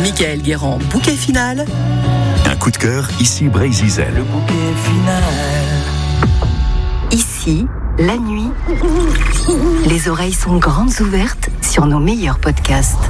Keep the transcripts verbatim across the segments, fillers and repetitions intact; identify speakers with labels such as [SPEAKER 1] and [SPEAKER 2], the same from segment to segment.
[SPEAKER 1] Michael Guérand, bouquet final.
[SPEAKER 2] Un coup de cœur, ici Brésil.
[SPEAKER 3] Le bouquet final.
[SPEAKER 4] Ici, la nuit, les oreilles sont grandes ouvertes sur nos meilleurs podcasts.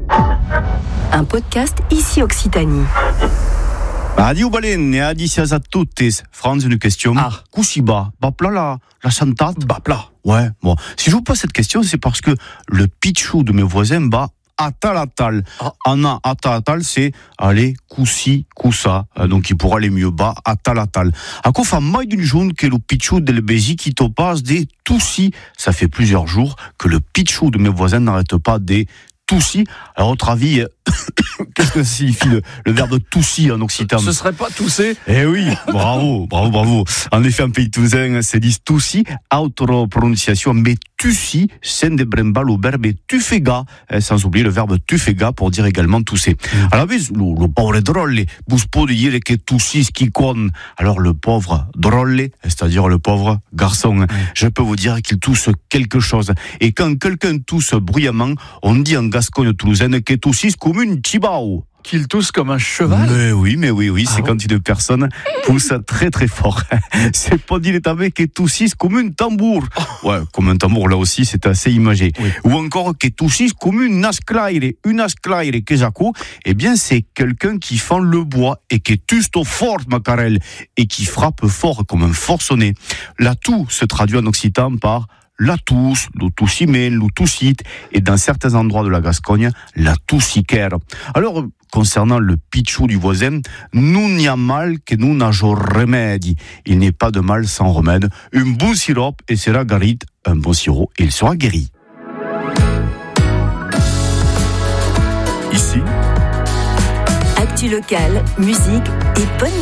[SPEAKER 4] Un podcast Ici Occitanie.
[SPEAKER 5] Adieu Balen, et adicias a tutti. Franz, une question.
[SPEAKER 6] Ah.
[SPEAKER 5] Kusiba, bapla la, la santate.
[SPEAKER 6] Bapla.
[SPEAKER 5] Ouais, bon. Si je vous pose cette question, c'est parce que le pitchou de mes voisins bat atalatal.
[SPEAKER 6] Ah.
[SPEAKER 5] Anna atalatal, c'est aller kusi kusa. Euh, donc il pourra aller mieux bas atalatal. À quoi fait mai d'une jaune que le pitchou de l'Ebézi qui te passe des toussis. Ça fait plusieurs jours que le pitchou de mes voisins n'arrête pas des toussis. À votre avis, qu'est-ce que signifie le, le verbe toussi en occitan?
[SPEAKER 6] Ce serait pas tousser?
[SPEAKER 5] Eh oui, bravo, bravo, bravo. En effet, en pays toulousain, c'est dit toussi, autre prononciation, mais tussi, c'est de brembal au verbe tufega, sans oublier le verbe tufega pour dire également tousser. À la vez, le, le pauvre drôle, vous pouvez dire que toussi ce qui compte. Alors le pauvre drôle, c'est-à-dire le pauvre garçon, je peux vous dire qu'il tousse quelque chose. Et quand quelqu'un tousse bruyamment, on dit en Gascogne toulousaine que toussis comme une tibao.
[SPEAKER 6] Qu'il tousse comme un cheval?
[SPEAKER 5] Mais oui, mais oui, oui,
[SPEAKER 6] Ah
[SPEAKER 5] c'est
[SPEAKER 6] bon?
[SPEAKER 5] quand une personne pousse très très fort. C'est pas dit l'étabé que toussis comme un tambour. Ouais, comme un tambour, là aussi, c'est assez imagé.
[SPEAKER 6] Oui.
[SPEAKER 5] Ou encore que toussis comme une asclaire. Une asclaire, que j'accou, eh bien, c'est quelqu'un qui fend le bois et qui tusto fort, macarel, et qui frappe fort comme un forcené. La toux se traduit en occitan par la tousse, le toussimène, le toussite, et dans certains endroits de la Gascogne, la toussicaire. Alors, concernant le pitchou du voisin, nous n'y a mal que nous n'ageons remède. Il n'est pas de mal sans remède. Un bon sirop et sera guéri. Un bon sirop et il sera guéri.
[SPEAKER 2] Ici,
[SPEAKER 4] Actu locale, musique et bonne